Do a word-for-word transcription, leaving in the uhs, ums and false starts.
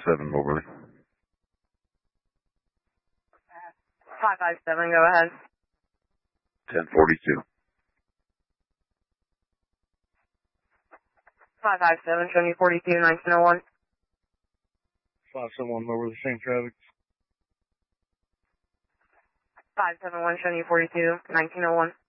seven, Moberly. five five seven, go ahead. ten forty-two. five five seven, show me forty-two, nineteen oh one. five seven one, Moberly, same traffic. five seven one, show me forty-two, nineteen oh one.